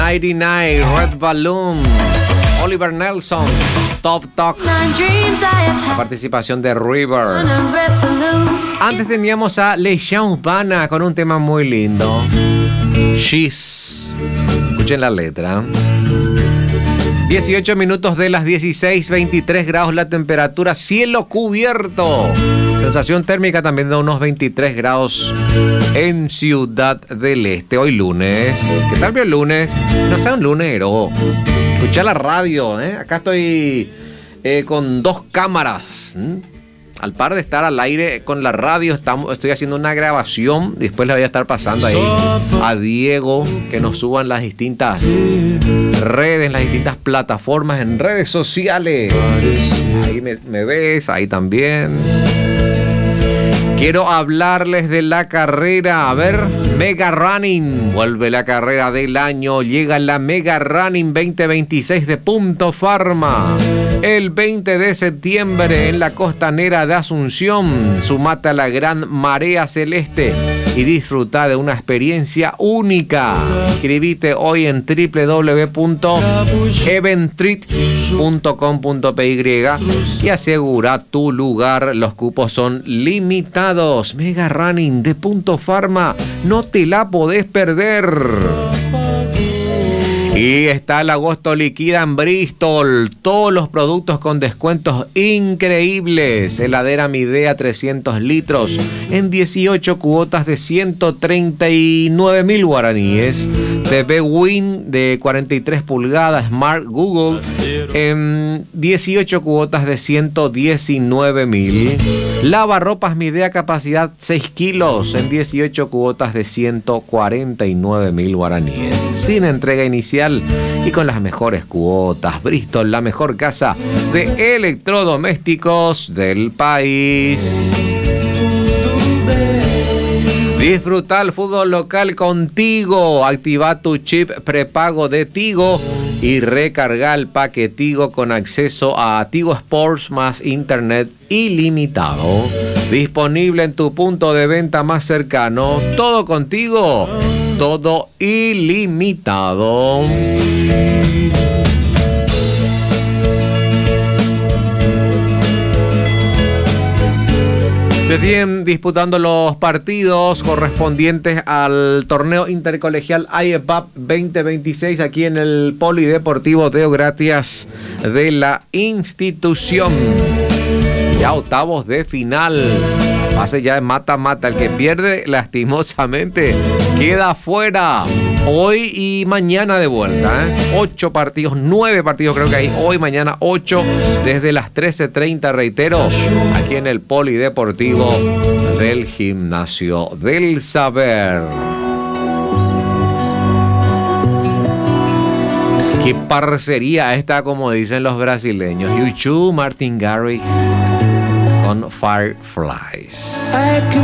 99, Red Balloon, Oliver Nelson, Top Talk, la participación de River. Antes teníamos a Legión Urbana con un tema muy lindo, She's. Escuchen la letra. 18 minutos de las 16, 23 grados la temperatura, cielo cubierto. Sensación térmica también de unos 23 grados en Ciudad del Este. Hoy lunes. ¿Qué tal el lunes? No sea un lunero. Escucha la radio, ¿eh? Acá estoy con 2 cámaras. Al par de estar al aire con la radio, estoy haciendo una grabación. Después le voy a estar pasando ahí a Diego que nos suban las distintas redes, las distintas plataformas en redes sociales. Ahí me ves, ahí también. Quiero hablarles de la carrera. A ver, Mega Running. Vuelve la carrera del año. Llega la Mega Running 2026 de Punto Pharma. El 20 de septiembre en la costanera de Asunción. Sumate a la gran marea celeste y disfruta de una experiencia única. Inscribite hoy en www.eventrit.com.py y asegura tu lugar. Los cupos son limitados. Mega Running de Punto Pharma, no te la podés perder. Y está el agosto liquida en Bristol. Todos los productos con descuentos increíbles. Heladera Midea 300 litros en 18 cuotas de 139.000 guaraníes. TV Win de 43 pulgadas Smart Google en 18 cuotas de 119.000. Lavarropas Midea capacidad 6 kilos en 18 cuotas de 149.000 guaraníes. Sin entrega inicial y con las mejores cuotas. Bristol, la mejor casa de electrodomésticos del país. Disfruta el fútbol local con Tigo. Activa tu chip prepago de Tigo y recarga el paquete Tigo con acceso a Tigo Sports más internet ilimitado. Disponible en tu punto de venta más cercano. Todo contigo, todo ilimitado. Se siguen disputando los partidos correspondientes al torneo intercolegial IEPAP 2026 aquí en el Polideportivo Teogratias de la institución. Ya octavos de final. Pase ya de mata-mata. El que pierde, lastimosamente, queda fuera. Hoy y mañana de vuelta, 8 partidos, 9 partidos creo que hay. Hoy, mañana 8, desde las 13:30, reitero, aquí en el Polideportivo del Gimnasio del Saber. Qué parcería esta, como dicen los brasileños. U2, Martin Garrix con Fireflies.